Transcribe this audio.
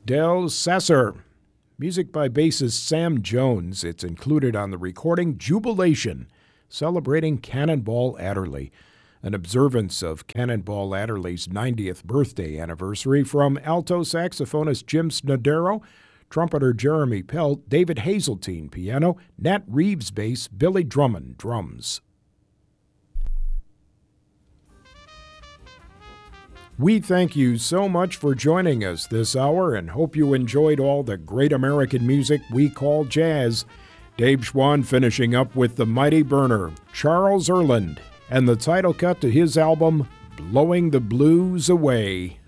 del Sasser. Music by bassist Sam Jones. It's included on the recording Jubilation, celebrating Cannonball Adderley, an observance of Cannonball Adderley's 90th birthday anniversary from alto saxophonist Jim Snodero, trumpeter Jeremy Pelt, David Hazeltine piano, Nat Reeves bass, Billy Drummond drums. We thank you so much for joining us this hour and hope you enjoyed all the great American music we call jazz. Dave Schwann finishing up with the mighty Burner, Charles Earland, and the title cut to his album, Blowing the Blues Away.